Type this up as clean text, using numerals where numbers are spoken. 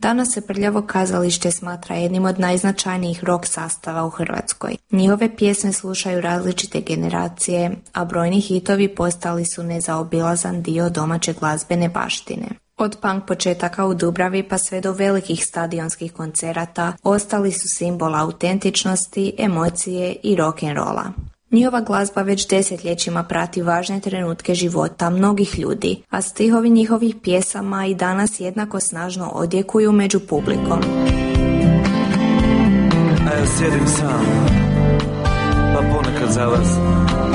Danas se Prljavo kazalište smatra jednim od najznačajnijih rock sastava u Hrvatskoj. Njihove pjesme slušaju različite generacije, a brojni hitovi postali su nezaobilazan dio domaće glazbene baštine. Od punk početaka u Dubravi pa sve do velikih stadionskih koncerata ostali su simbol autentičnosti, emocije i rock'n'rolla. Njihova glazba već desetljećima prati važne trenutke života mnogih ljudi, a stihovi njihovih pjesama i danas jednako snažno odjekuju među publikom. A ja sjedim sam, pa ponekad za vas